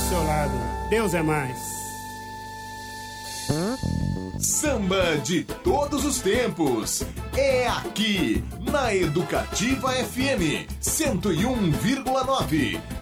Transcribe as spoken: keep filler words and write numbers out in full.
seu lado. Deus é mais. Samba de todos os tempos. É aqui, na Educativa F M cento e um vírgula nove.